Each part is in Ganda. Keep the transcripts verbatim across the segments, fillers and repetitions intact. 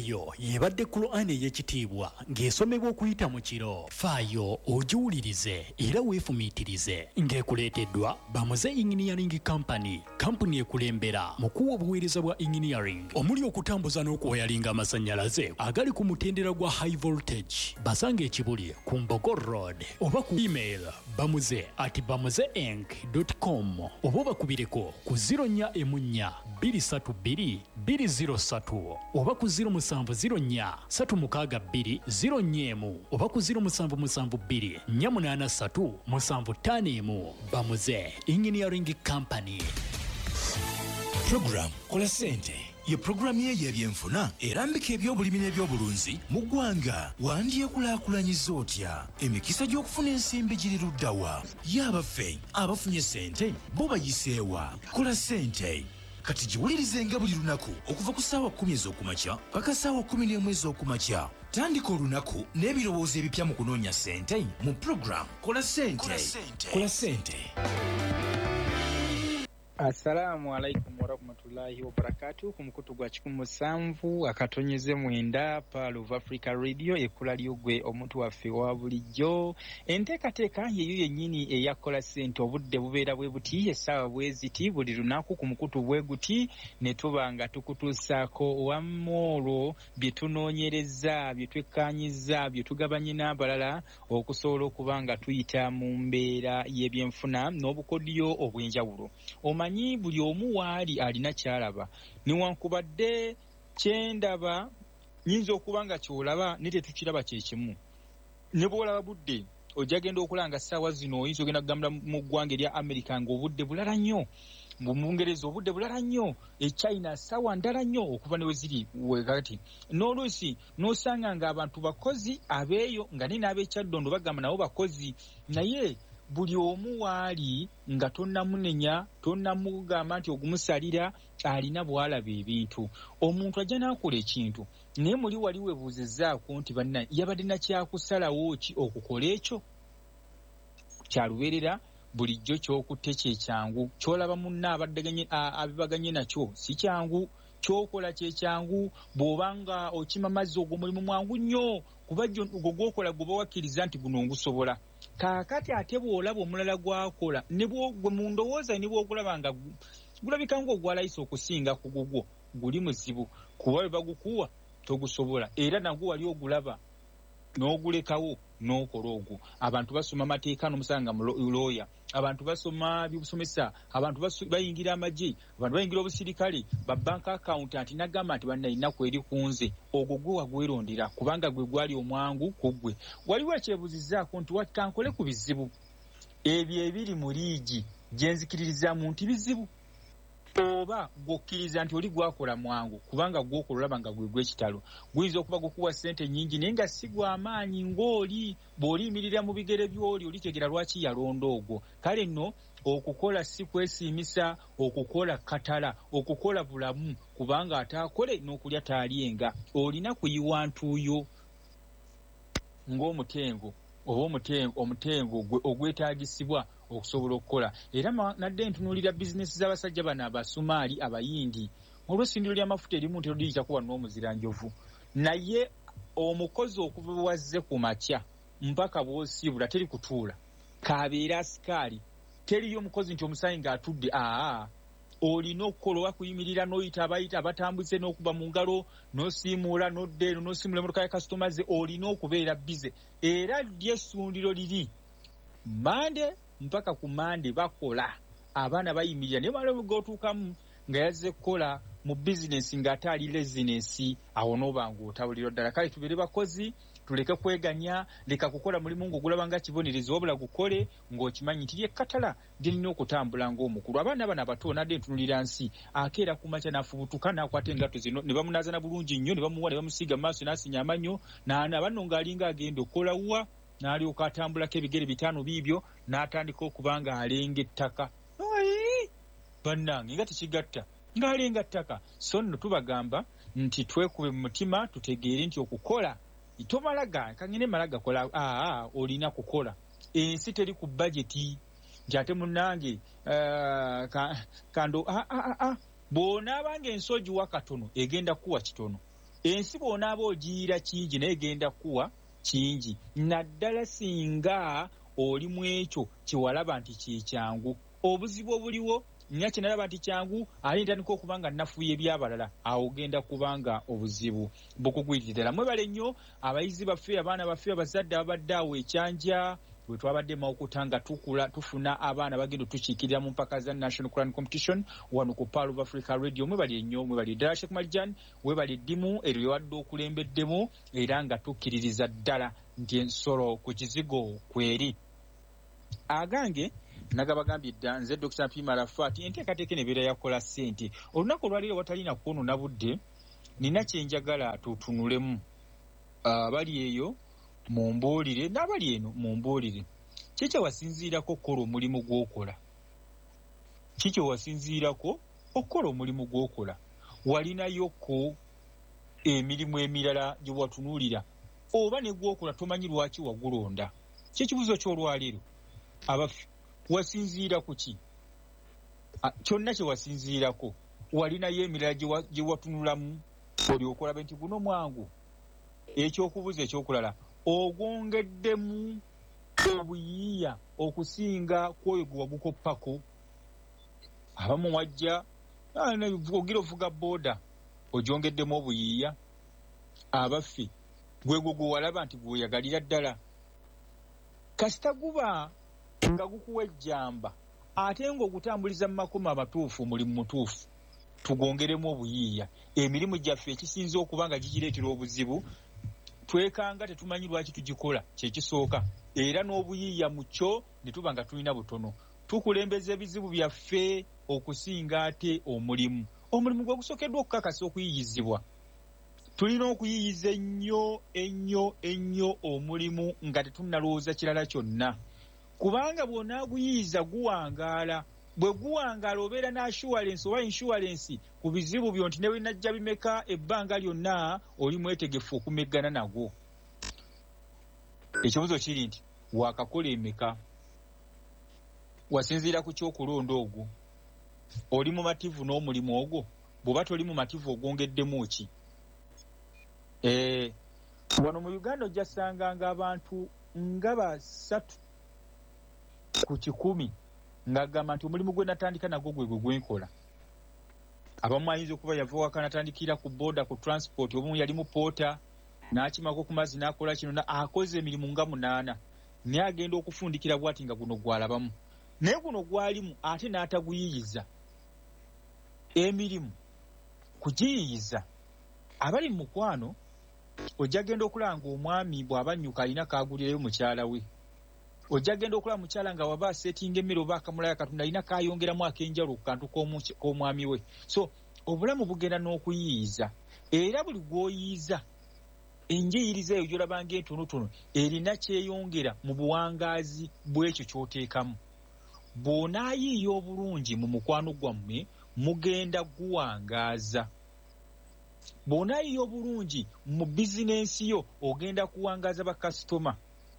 eyo yebadde Qur'an ey'ekitiibwa ng'esomebwa okuyita mu kiro. Faayo ogiwulirize era weefumiitirize ng'ekuleeteddwa Bamuze Engineering Company, kampuni ekulembera mu kuwa obuweereza bwa engineering omuli okutambuza n'okuwayalinga amasannyalaze agali ku mutendera gwa high voltage. Basanga ekibuli ku Mbogo Road oba ku email bamuze at bamuzeink dot com oba bakubireko ku zero nnya emu nnya bbiri ssatu bbiri bbiri zero ssatu oba ku zero musanvu zero nnya ssatu mukaaga bbiri zero nnya emu oba ku zero musanvu musanvu bbiri nnya munaana ssatu musanvu ttaano emu. Bamuze Engineering Company. Program Kola Sente ye programu ye y'ebyenfuna erambika ebyobulimi n'ebyobulunzi mu ggwanga. Wandyekulaakulanyiza otya? Emikisa gy'okufuna ensimbi giri luddawa? Y'abaffe abafunye sente bo bayiseewa? Kola Sente kati giwulirizenga buli lunaku okuva ku ssaawa kkumi ez'okumakya paka ssaawa kkumi n'emu ez'okumakya. Tandika olunaku n'ebirowoozo ebipya mu kunoonya sente mu programu Kola Sente. Kola Sente. Assalamu alaikum warahmatullahi wabarakatuh. Ku mukutu gwa kikumi musanvu akatonyeze mwenda pa Love Africa Radio ekula lyogwe omuntu waffe wa bulijjo. Enteekateeka yeyo yennyini eya Kola Sente obudde bubeera bwe buti essaawa bwe ziti buli lunaku ku mukutu bwe guti ne tuba nga tukutuusaako wammoolwo bye tunoonyereza bye twekkaanyiza bye tugabanye n'abalala okusobola okuba nga tuyita mu mbeera y'ebyenfuna n'obukodyo obw'enjawulo. Omanyi buli omu waali alina kyalaba newankubadde kyendaba nyinza okuba nga kyolaba ne tetukiraba kye kimu. Ne bw'olaba budde ojja genda okulanga ssaawa zino oyinza ogenda kugambula mu ggwanga erya Amerika ng'obudde bulala nnyo, mu Bungereza obudde bulala nnyo, e China ssaawa ndala nnyo okuva ne we ziri wekati. N'oluusi n'osanga ng'abantu bakozi abeeyo nga ne n'ab'ekyaddondo bagamba nabo bakozi, naye buli omu waali nga tonnamunenya tonnamugamba nti ogumusalira alina bwalaba ebintu. Omuntu ajja n'akola ekintu naye muli wali webuuzezzaako nti banna yabadde nakyakusalawo ki okukola ekyo? Kyalubeerera bulijjo ky'okutte kye kyangu, ky'olaba munna abibaganye nakyo si kyangu, ky'okola kye kyangu. Bw'obanga okima mazzi ogwo mulimu mwangu nnyo kuba gwo gw'okola gwe bawakkiriza nti guno ngusobola. Kaakati ate bw'olaba omulala gwakola ne bw'ogwe mu ndowooza ne bw'ogulaba nga gulabika ng'ogwalayisa okusinga ku gugwo guli muzibu kuba bwe bagukuwa togusobola era nagwo wali ogulaba n'ogulekawo n'okola ogwo. Abantu basoma amateeka n'omusanga mu looya, abantu basoma by'obusomesa, abantu bayingira amagye, abantu bayingira obusirikale, ba bank accountant nagamba nti banna ennaku eri kunze. Ogwo gwe wagwerondera kubanga gwe gwali omwangu ku ggwe. Waliwo ekyebuzizzaako nti wakankole ku bizibu ebyo ebiri mu liigi gye nzikiririzaamu nti bizibu, oba gwokkiriza nti oli gwakola mwangu kubanga gwokola olaba nga gwe gw'ekitalo. Guyinza okuba gukuwa ssente nnyingi naye nga si gw'amaanyi ng'oli bw'oliyimirira mu bigere by'oli olitegera lwaki yalonda ogwo. Kale nno okukola si kwesiimisa, okukola katala, okukola bulamu kubanga ataakole n'okulya taalyenga. Olina kuyiwa ntuuyo ng'omutengo oba omutengo omutengo ogwetaagisibwa okusobola okukola. Era nadde ntunuulira bizinesi z'abasajja bano abasumaali abayindi. Olw'essindiro ly'amafuta erimu nti liyitako wano n'omuziranjovu, naye omukozi okuva wazze ku makya mpaka bw'osiibula teri kutuula, kabeera asikaali. Teriyo omukozi nti omusayi ng'atudde. Aa, olina okukola oba kuyimirira n'oyita abayita abatambuze n'okuba mu ngalo n'osiimuula n'odda eno n'osiimuula emmotoka ya kasitoma ze. Olina okubeera bize. Era ly'essundiro liri Mande mpaka ku Mande bakola, abaana bayimirira naye balo gotuukamu nga yazze kukola mu bizinesi ng'ate ali lezinesi, awo n'oba ng'otawulira ddala. Kale tubeere bakozi, tuleke kweganya, leka kukola mulimu ng'ogulaba nga kibonerezo wabula gukole ng'okimanyi nti ly'ekkatala lirina okutambula ng'omukulu. Abaana bano abato nadde ntunulira nsi akeera ku makya n'afubutuka n'akwata engatto zino ne bamunaazana bulungi nnyo ne bamuwa ne bamusiiga mu maaso n'asinya amanyo n'abanno ng'alinga agenda okukola wa n'alyoka atambulako ebigere bitaano biibyo n'atandika okuba nga alenga ettaka. Bannange nga tekigatta ng'alenga ttaka. So nno tubagamba nti twekube mu mutima tutegeere nti okukola tomalaga kangene malaga kola. Aa, olina kukola. Ensi teri ku budgeti nti ate munnange uh, ka, kando a a a bw'onaabanga ensi ogiwa katono egenda kuwa kitono. ensi bw'onaaba ogiira kingi naye genda kuwa kingi naddala singa oli mu ekyo kyewalaba nti kyekyangu. Obuzibu obuliwo nnya kyenalaba nti kyangu ali ntandika okuba nga nafuuya ebyabalala awo genda kubanga obuzibu bukugwiririra. Mwebale nnyo abayizi baffe, abaana baffe, abazadde ababadde awo ekyanja bwe twabadde mawukuta nga tukula tufuna abaana bagenda tukiikirira mu mpaka za National Quran Competition wano ku Pearl of Africa Radio. Mwebale nnyo, mwebale ddala Sheikh Marjan, webale ddimu eryo lyewadde okulembeddemu era nga tukkiririza ddala nti ensolo ku kizigo kweri. Agange nagabagambye dda nze Doctor Mpima Rafati enteekateeka nebeera yakola ssente. Olunaku olwaliro watalina kwonoona budde nina kyenjagala tutunulemu abali uh, eyo mumbuulire n'abali eno mumbuulire kiki wasinziirako okukola omulimu gw'okola. Kiki wasinziirako okukola omulimu gw'okola. Walinayoko emirimu emirala gye watunuulira oba ne gw'okola tomanyi lwaki wagulonda. Kyekibuzo ky'olwaliro abaffe wasinziira ku ki? Kyonna kye wasinziirako walinayo emirala gye watunulamu olyokola nti guno mwangu. Ekyokubuza ekyokulala ogwongeddemu obuyiiya okusinga kwoyo gwe wagukoppako. Abamu wajja ogira ovuga booda ogyongeddemu obuyiiya. Abaffe gwe gwe gwe walaba nti gweoyagalira ddala kasita guba nga gukuwa ejjamba ate ng'ogutambuliza mu makubo amatuufu mulimu mutuufu tugongeremu obuyiiya. Emirimu gyaffe ekisinza okuba nga gigireetera obuzibu twekanga tetumanyi lwaki tugikola kyekisooka era n'obuyiiya mu kyo ne tuba nga tulina butono. Tukulembeza ebizibu byaffe okusinga ate omulimu. Omulimu gwe gusookeddwa okukakasa okuyiyizibwa. Tulina okuyiyiza ennyo ennyo ennyo omulimu nga tetunnalowooza kirala kyonna. Kubanga bw'onaaguyiyiza guwangaala. Bwe guwangaala obeera n'assurance oba insurance ku bizibu byo nti ne bwe najja bimeka ebbanga lyonna oli mwetegefu okumeggana nagwo. Ekibuzo kiri nti waakakola emeka? Wasinziira ku kyokulonda ogwo? Oli mu mativu n'omulimu ogwo? Bw'oba toli mu mativu ogwongeddemu ki? Eh, wano mu Uganda ojja sanganga abantu nga basatu ku kikumi ng'agamba nti omulimu gwe natandika nagwo gwe gwe gwenkola. Abamu ayinza okuba yava waka natandikira ku booda ku transport, obumu yali mu poota n'akimako ku mazzi n'akola kino akoze emirimu nga munaana naye agenda okufundikira bw'ati nga guno gwalabamu. Naye guno gwalimu ate n'ataguyiyiza. Emirimu kugiyiyiza abali mu mukwano ojja genda okulaba ng'omwami bw'abanyuka alina kaagulirayo mukyala we. Ojja genda okulaba mukyala nga waba asetinga emmere oba akamulaya katonda alina kaayongeramu ak'enjalo ku kantu k'omwami we. So obulamu bugenda n'okuyiyiza era buli gw'oyiyiza enjiyiriza eyo gy'olaba ng'entonotono erina kyeyongera mu buwangaazi bw'ekyo ky'oteekamu. Bw'onaayiiya obulungi mu mukwano gwammwe mugenda guwangaaza. Bw'onaayiiya obulungi mu bizinensi yo ogenda kuwangaaza bakasitoma.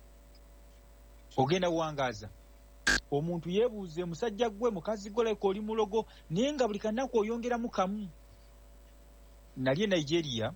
Ogenda kuwangaaza. Omuntu yeebuuze musajja gwe mukazi gwe leka oli mulogo naye nga buli kanaku oyongeramu kamu. Nali e Nigeria.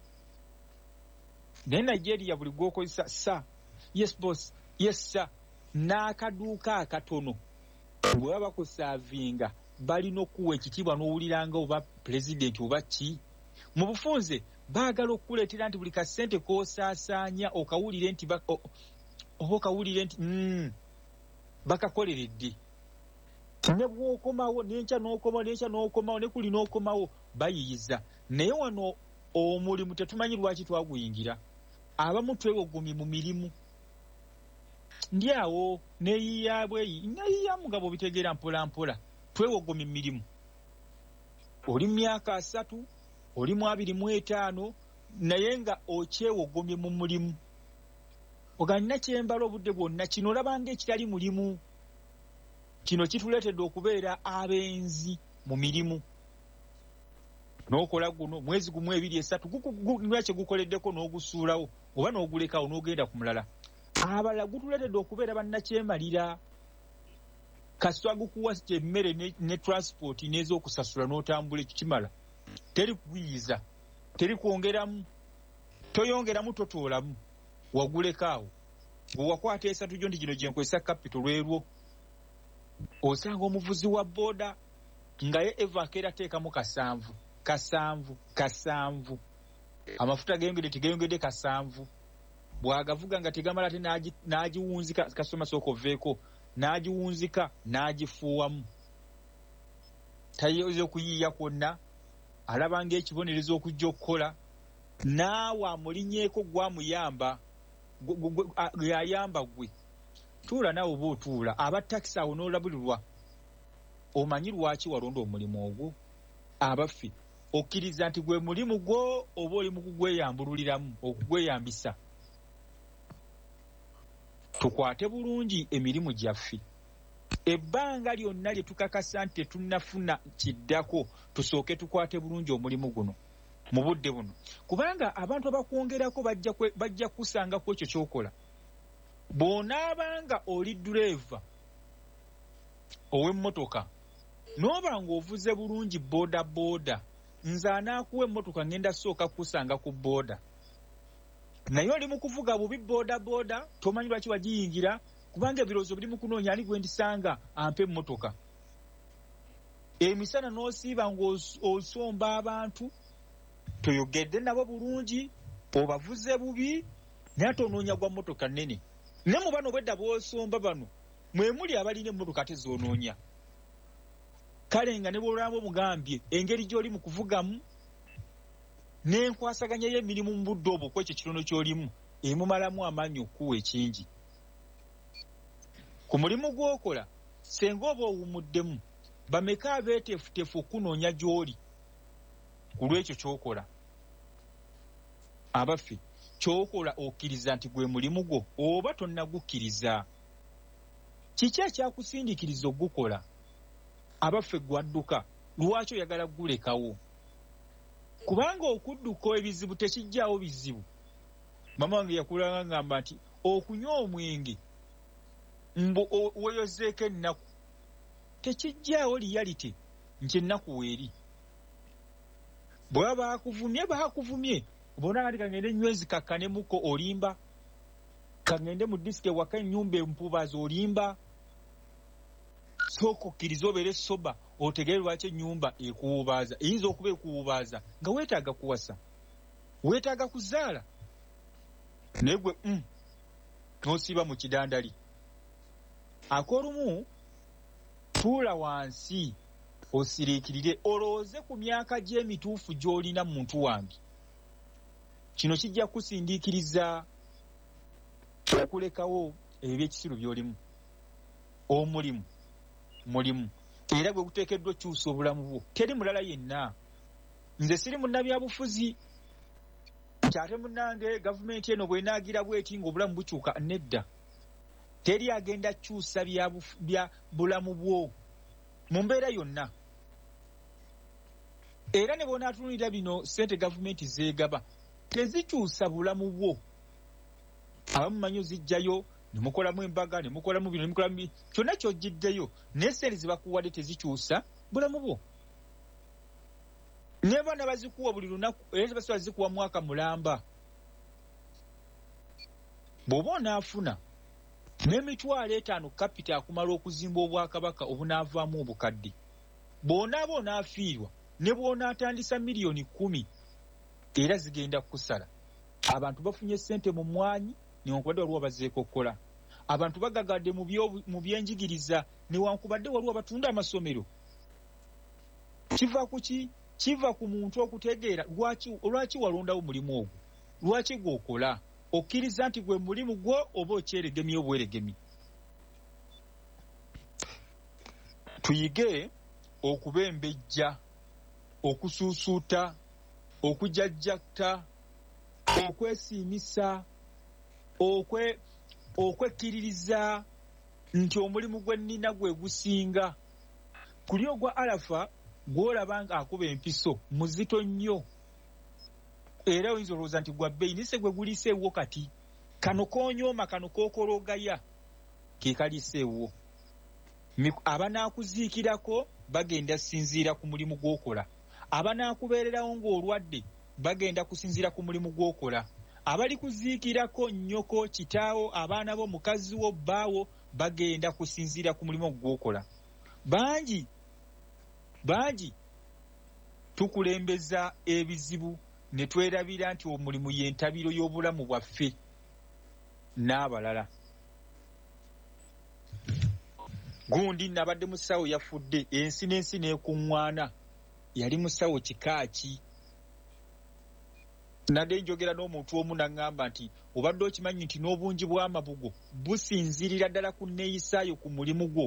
Naye Nigeria buli gw'okozesa sa yes boss yes sir n'akaduuka akatono bwe baba bakusaavinga balina okuwa ekitiibwa n'owuliranga oba pulezidenti oba ki. Mu bufunze baagala okukuleetera nti buli kasente k'osaasaanya okawulire nti oba okawulire nti mm, bakakoleredde. Ne bw'okomawo n'enkya n'okomawo n'enkya n'okomawo ne kuli n'okomawo bayiyiza. Naye wano omulimu tetumanyi lwaki twaguyingira. Abamu twewogomye mu mirimu. Ndi awo neeyiya bweyi neeyiyamu nga bw'obitegeera mpola mpola. Twewogomye mu mirimu. Oli mu myaka asatu oli mu abiri mu etaano naye nga okyewogomye mu mulimu. Oganina kyembala obudde bwonna kino olabanga ekitali mulimu. Kino kituleetedde okubeera abenzi mu mirimu. N'okola guno mwezi gumu ebiri esatu lwaki gukoleddeko n'ogusuulawo oba n'ogulekawo n'ogenda ku mulala. Abalala gutuleetedde okubeera bannakyemalira. Kasita gukuwa emmere ne, ne transport n'ez'okusasula n'otambula ekikimala. Teri kuyiyiza. Teri kwongeramu. toyongeramu totoolamu wagulekaawo bwewakwata esatu gyo ndi gino gye nkozesa capital lwerwo osanga omuvuzi wa booda nga ye eva akeera teekamu kasanvu kasanvu kasanvu amafuta geyongedde tegeyongedde kasanvu bw'agavuga nga tegamala ate n'agiwunzika kasoma sooka oveeko n'agiwunzika n'agifuuwamu tayoza okuyiiya kwonna alaba ng'ekibonerezo okujja okukola naawe amulinyeeko gwamuyamba yayamba gwe tuula naawe oba otuula aba takisi awo n'olabulirwa omanyi lwaki walonda omulimu ogwo abaffe okkiriza nti gwe mulimu gwo oba oli mu kugweyambululiramu okugweyambisa tukwate bulungi emirimu gyaffe ebbanga lyonna lye tukakasa nti tetunnafuna kiddako tusooke tukwate bulungi omulimu guno mu budde buno kubanga abantu abakwongerako bajja kusanga ku ekyo kyokola bw'onaabanga oli duleeva ow'emmotoka n'oba ng'ovuze bulungi booda booda nze anaakuwa emmotoka ngenda sooka kusanga ku booda naye oli mu kuvuga bubi booda booda tomanyi lwaki wagiyingira kubanga ebirowoozo biri mu kunoonya ani gwe ndisanga ampe emmotoka emisana n'osiiba ng'osomba abantu toyogedde nabo bulungi obavuze bubi naye ate onoonya gwa mmotoka nnene ne mu bano bwedda bw'osomba bano mwe muli abalina emmotoka ate zoonoonya kale nga ne bw'olaba omugambye engeri gy'oli mu kuvugamu n'enkwasaganya y'emirimu mu budde obwo ku ekyo kitono ky'olimu emumalamu amaanyi okuwa ekingi ku mulimu gw'okola senga oba owumuddemu bameka abeeteefuteefu okunoonya gy'oli ku lw'ekyo ky'okola abaffe ky'okola okkiriza nti gwe mulimu gwo oba tonnagukkiriza kiki ekyakusindiikiriza ogukola abaffe gwadduka lwaki oyagala gulekawo kubanga okudduka ebizibu tekijjaawo bizibu mama wange yakulanga ngamba nti okunywa omwenge mbu weeyozeeko ennaku tekijjaawo liyalite nti ennaku weeri bweba baakuvumye baakuvumye bona ati kangende nywezi kakkanemuko olimba kangende mu disiki ewaka ennyumba empubaza olimba sooka okkiriza obeere soba otegere lwaki ennyumba ekuwubaaza eyinza okuba ekuwubaaza nga weetaaga kuwasa weetaaga kuzaala naye gwe mm, n'osiiba mu kidandali ak'olumu tuula wansi osiriikirire olowooze ku myaka gy'emituufu gy'olina muntu wange kino kijja kusindiikiriza okulekawo ebyo by'ekisiru by'olimu omulimu mulimu era gwe guteekeddwa okyusa obulamu bwo teri mulala yenna nze siri munnabyabufuzi nti ate munnange gavumenti eno bw'enaagira bweti ng'obulamu bukyuka nedda teri agenda kyusa bya bulamu bwo mu mbeera yonna era ne bw'onaatunulira bino ssente gavumenti zeegaba tezikyusa bulamu bwo abamu manyi ozijjayo ne mukolamu embaga ne mukolamu bino ne mukolamu kyonna ky'ojjiddeyo naye ssente zibakuwadde tezikyusa bulamu bwo ne baana bazikuwa buli lunaku era tebasobola zikuwa mwaka mulamba bw'oba onaafuna n'emitwalo etaano kapita akumala okuzimba obwakabaka obunaavaamu obukadde bw'onaaba onaafiirwa ne bw'onaatandisa miliyoni kkumi era zigenda kukusala abantu bafunye ssente mu mwanyi newankubadde waliwo abazeeko okukola abantu bagagadde mu byenjigiriza newankubadde waliwo abatunda amasomero kiva ku ki kiva ku muntu okutegeera lwaki walondawo mulimu ogwo lwaki gw'okola okkiriza nti gwe mulimu gwo oba okyeregemye obweregemi tuyige okuba embejja okusuusuuta okujajjakta okwesiimisa okwe okwekkiririza nti omulimu gwe nnina gwe gusinga kuli ogwa alafa gw'olaba nga akuba empiso muzito nnyo era oyinza olowooza nti gwa bbeeyi nise gwe guliiseewo kati kano koonyooma kano kookologaya ke kaliiseewo abanaakuziikirako bagenda sinziira ku mulimu gw'okola abanaakubeererawo ng'olwadde bagenda kusinziira ku mulimu gw'okola abali kuziikirako nnyoko kitaawo abaana bo mukazi wo bbaawo bagenda kusinziira ku mulimu gw'okola. Bangi bangi tukulembeza ebizibu ne twerabira nti omulimu y'entabiro y'obulamu bwaffe n'abalala. Gundi nabadde musawo yafudde ensi n'ensi n'ekuŋŋwana. Yali musawo kikaaki. Nadde njogera n'omuntu omu n'aŋŋamba nti obadde okimanyi nti n'obungi bw'amabugo businzirira ddala ku nneeyisaayo ku mulimu gwo.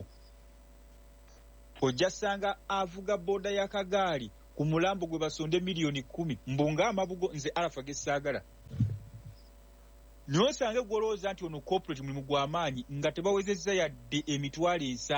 Ojja ssanga avuga booda y'akagaali ku mulambo gwe basonde miliyoni kkumi mbu ng'amabugo nze Alpha ge ssaagala. Naye osange gw'olowooza nti ono corporate mulimu gw'amaanyi nga tebawezezza yadde emitwalo esa